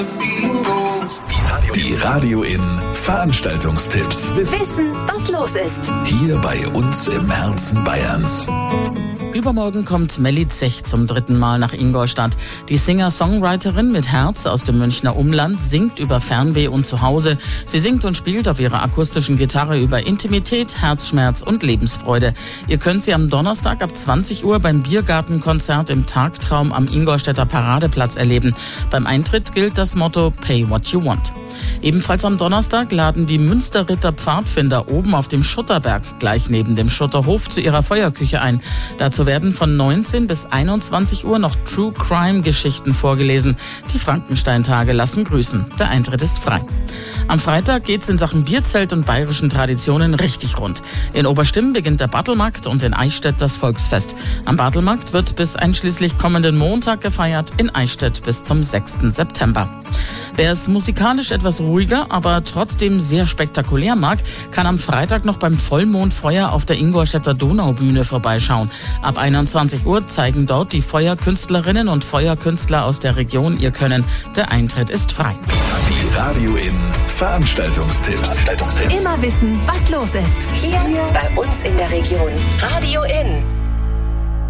Die Radio In Veranstaltungstipps. Wissen, was los ist. Hier bei uns im Herzen Bayerns. Übermorgen kommt Melly Zech zum 3. Mal nach Ingolstadt. Die Singer-Songwriterin mit Herz aus dem Münchner Umland singt über Fernweh und Zuhause. Sie singt und spielt auf ihrer akustischen Gitarre über Intimität, Herzschmerz und Lebensfreude. Ihr könnt sie am Donnerstag ab 20 Uhr beim Biergartenkonzert im Tagtraum am Ingolstädter Paradeplatz erleben. Beim Eintritt gilt das Motto Pay What You Want. Ebenfalls am Donnerstag laden die Münsterritter Pfadfinder oben auf dem Schutterberg gleich neben dem Schutterhof zu ihrer Feuerküche ein. Dazu werden von 19 bis 21 Uhr noch True Crime Geschichten vorgelesen. Die Frankenstein-Tage lassen grüßen. Der Eintritt ist frei. Am Freitag geht's in Sachen Bierzelt und bayerischen Traditionen richtig rund. In Oberstimm beginnt der Bartelmarkt und in Eichstätt das Volksfest. Am Bartelmarkt wird bis einschließlich kommenden Montag gefeiert, in Eichstätt bis zum 6. September. Wer es musikalisch etwas ruhiger, aber trotzdem sehr spektakulär mag, kann am Freitag noch beim Vollmondfeuer auf der Ingolstädter Donaubühne vorbeischauen. Ab 21 Uhr zeigen dort die Feuerkünstlerinnen und Feuerkünstler aus der Region ihr Können. Der Eintritt ist frei. Die Radio In Veranstaltungstipps. Immer wissen, was los ist. Hier bei uns in der Region. Radio In.